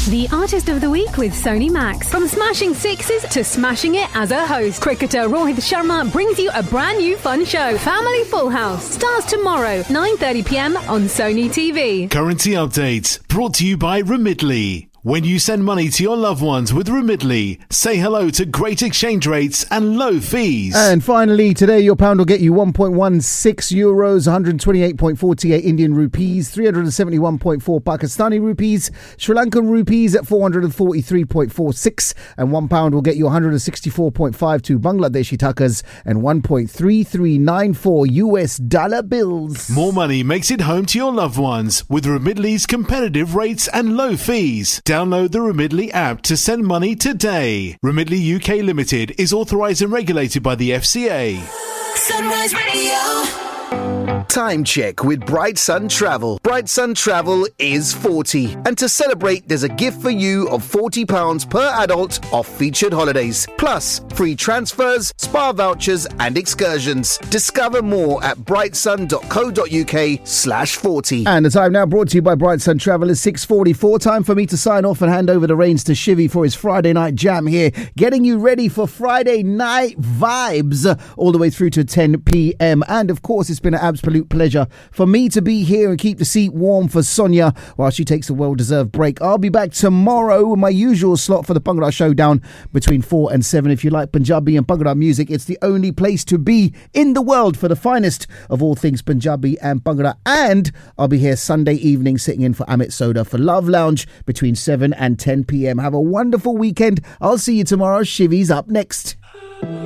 The Artist of the Week with Sony Max. From smashing sixes to smashing it as a host, cricketer Rohit Sharma brings you a brand new fun show. Family Full House starts tomorrow, 9:30pm on Sony TV. Currency updates brought to you by Remitly. When you send money to your loved ones with Remitly, say hello to great exchange rates and low fees. And finally, today your pound will get you 1.16 euros, 128.48 Indian rupees, 371.4 Pakistani rupees, Sri Lankan rupees at 443.46, and £1 will get you 164.52 Bangladeshi takas and 1.3394 US dollar bills. More money makes it home to your loved ones with Remitly's competitive rates and low fees. Download the Remitly app to send money today. Remitly UK Limited is authorised and regulated by the FCA. Sunrise Radio. Time check with Bright Sun Travel. Bright Sun Travel is 40. And to celebrate, there's a gift for you of £40 per adult off featured holidays. Plus, free transfers, spa vouchers and excursions. Discover more at brightsun.co.uk/40. And the time now brought to you by Bright Sun Travel is 6:44. Time for me to sign off and hand over the reins to Shivy for his Friday night jam here. Getting you ready for Friday night vibes all the way through to 10pm. And of course, it's been an absolute pleasure for me to be here and keep the seat warm for Sonia while she takes a well-deserved break. I'll be back tomorrow with my usual slot for the Bhangra Showdown between 4 and 7. If you like Punjabi and Bhangra music, it's the only place to be in the world for the finest of all things Punjabi and Bhangra. And I'll be here Sunday evening sitting in for Amit Soda for Love Lounge between 7 and 10pm. Have a wonderful weekend. I'll see you tomorrow. Shivy's up next.